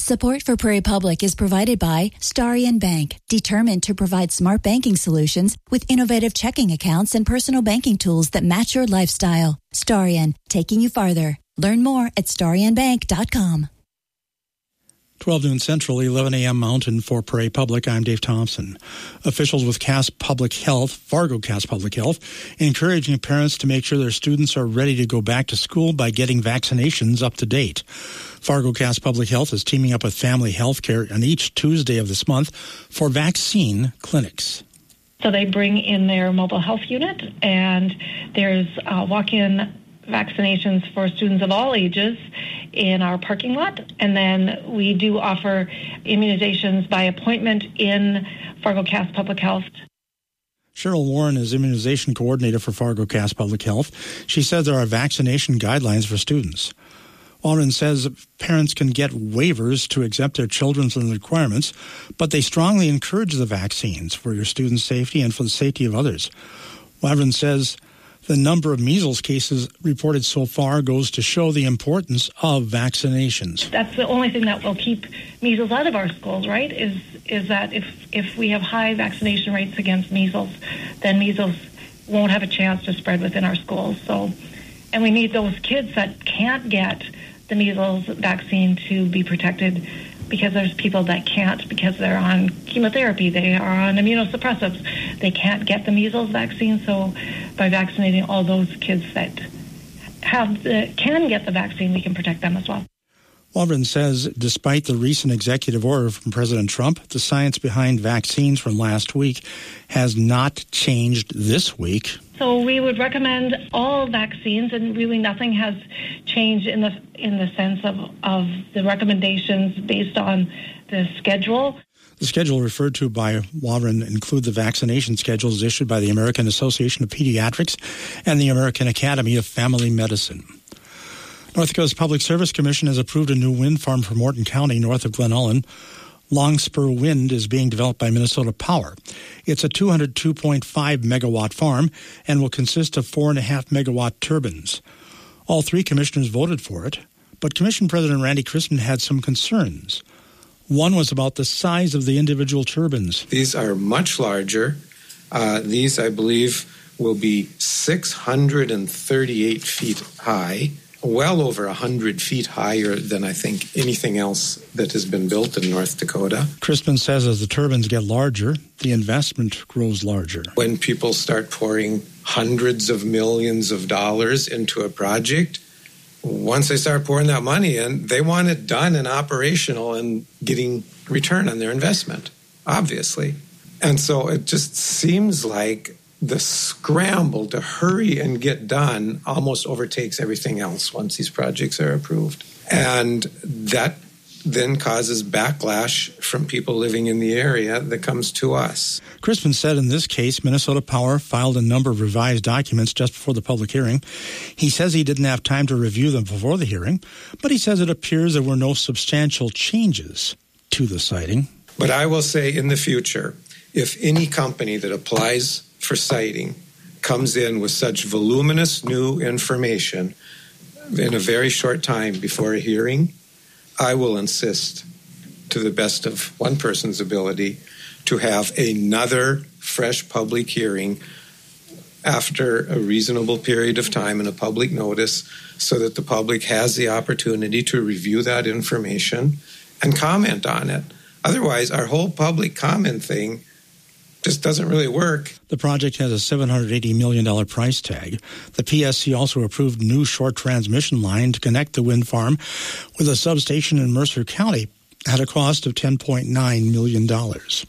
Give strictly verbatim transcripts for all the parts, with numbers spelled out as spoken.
Support for Prairie Public is provided by Starion Bank, determined to provide smart banking solutions with innovative checking accounts and personal banking tools that match your lifestyle. Starion, taking you farther. Learn more at starion bank dot com. twelve noon Central, eleven a.m. Mountain for Prairie Public. I'm Dave Thompson. Officials with Cass Public Health, Fargo Cass Public Health, encouraging parents to make sure their students are ready to go back to school by getting vaccinations up to date. Fargo Cass Public Health is teaming up with Family Health Care on each Tuesday of this month for vaccine clinics. So they bring in their mobile health unit, and there's uh, walk-in vaccinations for students of all ages in our parking lot. And then we do offer immunizations by appointment in Fargo Cass Public Health. Cheryl Warren is immunization coordinator for Fargo Cass Public Health. She says there are vaccination guidelines for students. Warren says parents can get waivers to exempt their children from the requirements, but they strongly encourage the vaccines for your students' safety and for the safety of others. Warren says the number of measles cases reported so far goes to show the importance of vaccinations. That's the only thing that will keep measles out of our schools, right, is is that if, if we have high vaccination rates against measles, then measles won't have a chance to spread within our schools. So, and we need those kids that can't get the measles vaccine to be protected, because there's people that can't because they're on chemotherapy, they are on immunosuppressives, they can't get the measles vaccine. So by vaccinating all those kids that have the, can get the vaccine, we can protect them as well. Walgren says despite the recent executive order from President Trump, the science behind vaccines from last week has not changed this week. So we would recommend all vaccines, and really nothing has changed in the in the sense of, of the recommendations based on the schedule. The schedule referred to by Warren include the vaccination schedules issued by the American Association of Pediatrics and the American Academy of Family Medicine. North Dakota's Public Service Commission has approved a new wind farm for Morton County, north of Glen Ullin. Longspur Wind is being developed by Minnesota Power. It's a two hundred two point five megawatt farm and will consist of four point five megawatt turbines. All three commissioners voted for it, but Commission President Randy Crispin had some concerns. One was about the size of the individual turbines. These are much larger. Uh, these, I believe, will be six hundred thirty-eight feet high, well over one hundred feet higher than I think anything else that has been built in North Dakota. Crispin says as the turbines get larger, the investment grows larger. When people start pouring hundreds of millions of dollars into a project, once they start pouring that money in, they want it done and operational and getting return on their investment, obviously. And so it just seems like the scramble to hurry and get done almost overtakes everything else once these projects are approved. And that then causes backlash from people living in the area that comes to us. Crispin said in this case, Minnesota Power filed a number of revised documents just before the public hearing. He says he didn't have time to review them before the hearing, but he says it appears there were no substantial changes to the siting. But I will say in the future, if any company that applies for siting comes in with such voluminous new information in a very short time before a hearing, I will insist to the best of one person's ability to have another fresh public hearing after a reasonable period of time and a public notice so that the public has the opportunity to review that information and comment on it. Otherwise, our whole public comment thing just doesn't really work. The project has a seven hundred eighty million dollars price tag. The P S C also approved new short transmission line to connect the wind farm with a substation in Mercer County at a cost of ten point nine million dollars.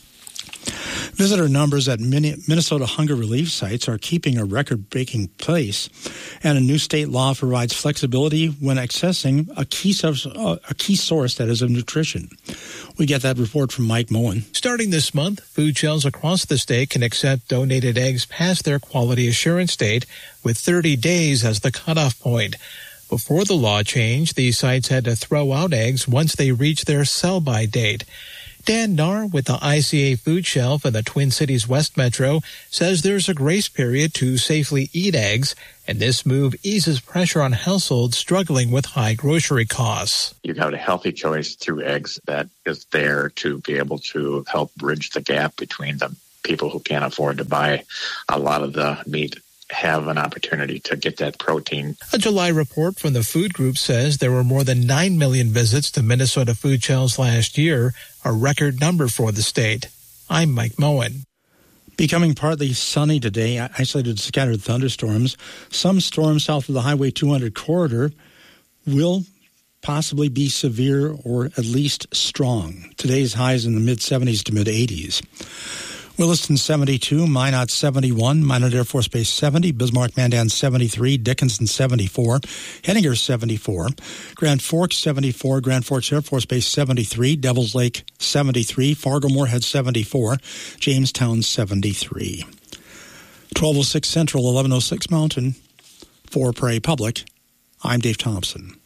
Visitor numbers at Minnesota hunger relief sites are keeping a record-breaking pace, and a new state law provides flexibility when accessing a key, source, uh, a key source that is of nutrition. We get that report from Mike Moen. Starting this month, food shelves across the state can accept donated eggs past their quality assurance date, with thirty days as the cutoff point. Before the law change, these sites had to throw out eggs once they reached their sell-by date. Dan Nahr with the I C A Food Shelf in the Twin Cities West Metro says there's a grace period to safely eat eggs, and this move eases pressure on households struggling with high grocery costs. You have a healthy choice through eggs that is there to be able to help bridge the gap between the people who can't afford to buy a lot of the meat have an opportunity to get that protein. A July report from the food group says there were more than nine million visits to Minnesota food shelves last year, a record number for the state. I'm Mike Moen. Becoming partly sunny today, isolated scattered thunderstorms. Some storms south of the Highway two hundred corridor will possibly be severe or at least strong. Today's highs in the mid-seventies to mid-eighties. Williston seventy-two, Minot seventy-one, Minot Air Force Base seventy, Bismarck Mandan seventy-three, Dickinson seventy-four, Henninger seventy-four, Grand Forks seventy-four, Grand Forks Air Force Base seventy-three, Devils Lake seventy-three, Fargo Moorhead seventy-four, Jamestown seventy-three. twelve oh six Central, eleven oh six Mountain. For Prairie Public, I'm Dave Thompson.